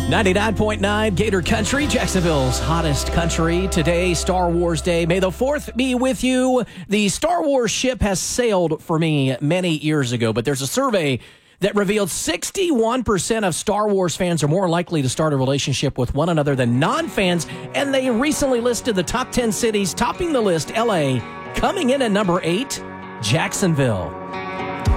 99.9 Gator Country, Jacksonville's hottest country. Today, Star Wars Day. May the 4th be with you. The Star Wars ship has sailed for me many years ago, but there's a survey that revealed 61% of Star Wars fans are more likely to start a relationship with one another than non-fans, and they recently listed the top 10 cities. Topping the list, L.A., coming in at number 8, Jacksonville.